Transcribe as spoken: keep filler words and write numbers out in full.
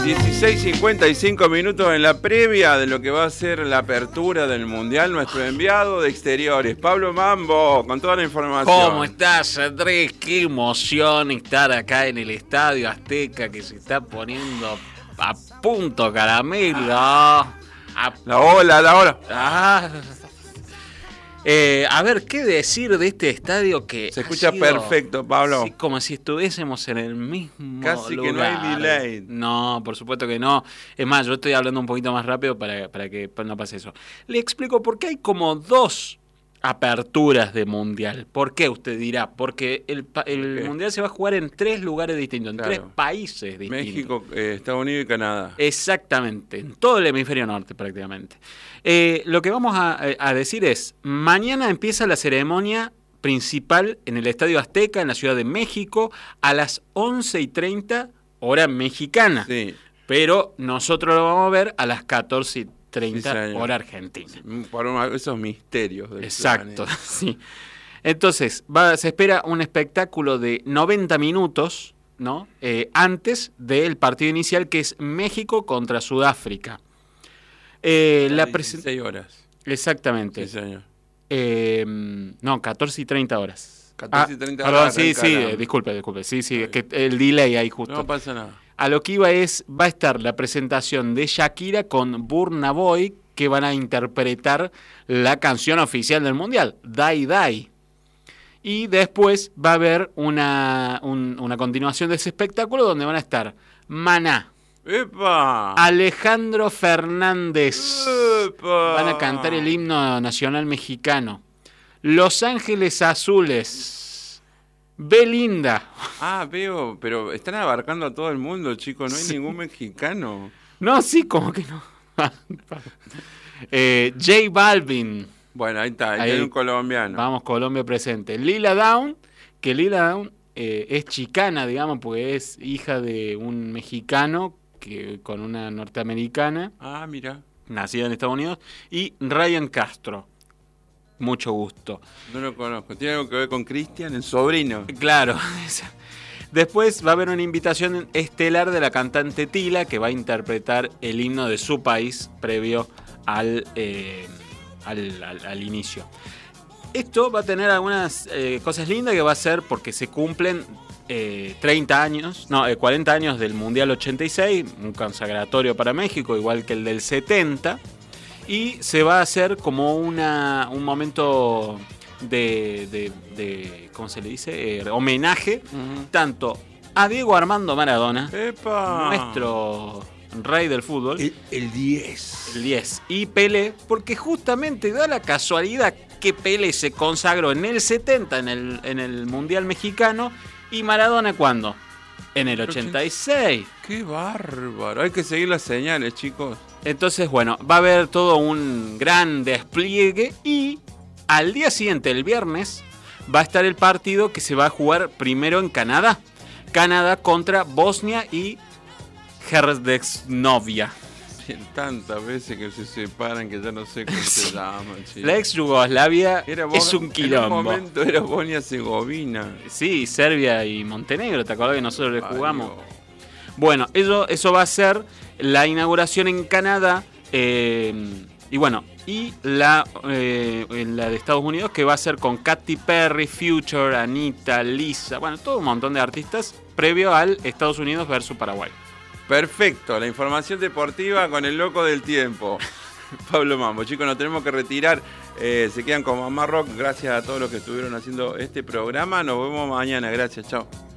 dieciséis cincuenta y cinco minutos en la previa de lo que va a ser la apertura del Mundial. Nuestro enviado de exteriores, Pablo Mambo, con toda la información. ¿Cómo estás, Andrés? Qué emoción estar acá en el Estadio Azteca, que se está poniendo a punto caramelo. A... La ola, la ola. Ah. Eh, a ver, ¿qué decir de este estadio que se escucha sido, perfecto, Pablo? Sí, como si estuviésemos en el mismo Casi lugar. que no hay delay. No, por supuesto que no. Es más, yo estoy hablando un poquito más rápido para, para que no pase eso. Le explico por qué hay como dos aperturas de Mundial. ¿Por qué? Usted dirá. Porque el, el Mundial se va a jugar en tres lugares distintos, en claro. tres países distintos. México, eh, Estados Unidos y Canadá. Exactamente, en todo el hemisferio norte prácticamente. Eh, lo que vamos a, a decir es, mañana empieza la ceremonia principal en el Estadio Azteca, en la Ciudad de México, a las once y treinta, hora mexicana. Sí. Pero nosotros lo vamos a ver a las catorce y treinta, sí, hora argentina. Por esos misterios del Exacto, planeta. Sí. Entonces, va, se espera un espectáculo de noventa minutos, ¿no? Eh, antes del partido inicial, que es México contra Sudáfrica. Eh, la dieciséis horas. Exactamente. Sí, señor. Eh, no, catorce y treinta horas. catorce y treinta ah, horas. Perdón, sí, sí, eh, disculpe, disculpe. Sí, sí, es que el delay ahí justo. No pasa nada. A lo que iba es, va a estar la presentación de Shakira con Burna Boy, que van a interpretar la canción oficial del Mundial, Die Die. Y después va a haber una, un, una continuación de ese espectáculo donde van a estar Maná, ¡epa! Alejandro Fernández, ¡epa! Van a cantar el himno nacional mexicano, Los Ángeles Azules, Belinda. Ah, veo, pero están abarcando a todo el mundo, chicos, no hay Sí. ningún mexicano. No, sí, como que no. eh, J Balvin. Bueno, ahí está, ahí Ahí, hay un colombiano. Vamos, Colombia presente. Lila Downs, que Lila Downs eh, es chicana, digamos, porque es hija de un mexicano que con una norteamericana. Ah, mira. Nacida en Estados Unidos. Y Ryan Castro. Mucho gusto. No lo conozco. ¿Tiene algo que ver con Cristian, el sobrino? Claro. Después va a haber una invitación estelar de la cantante Tila, que va a interpretar el himno de su país previo al... Eh, Al, al, al inicio. Esto va a tener algunas eh, cosas lindas que va a ser porque se cumplen eh, treinta años, no, eh, cuarenta años del Mundial ochenta y seis, un consagratorio para México, igual que el del setenta, y se va a hacer como una, un momento de, de, de ¿cómo se le dice? Eh, homenaje, uh-huh. tanto a Diego Armando Maradona, ¡epa! Nuestro rey del fútbol. El diez. El diez. Y Pelé, porque justamente da la casualidad que Pelé se consagró en el setenta en el, en el Mundial Mexicano. ¿Y Maradona cuándo? En el ochenta y seis. ¡Qué bárbaro! Hay que seguir las señales, chicos. Entonces, bueno, va a haber todo un gran despliegue. Y al día siguiente, el viernes, va a estar el partido que se va a jugar primero en Canadá. Canadá contra Bosnia y Herzegovina. Tantas veces que se separan que ya no sé cómo sí. se llama. Chico. La ex Yugoslavia era bo- es un quilombo. En un momento era Bosnia-Herzegovina. Sí, Serbia y Montenegro, ¿te acordás que nosotros le jugamos? Ay, bueno, eso, eso va a ser la inauguración en Canadá. Eh, y bueno, y la, eh, la de Estados Unidos, que va a ser con Katy Perry, Future, Anita, Lisa, bueno, todo un montón de artistas, previo al Estados Unidos versus Paraguay. Perfecto, la información deportiva con el loco del tiempo. Pablo Mambo, chicos, nos tenemos que retirar. Eh, se quedan con Mamá Rock. Gracias a todos los que estuvieron haciendo este programa. Nos vemos mañana. Gracias, chao.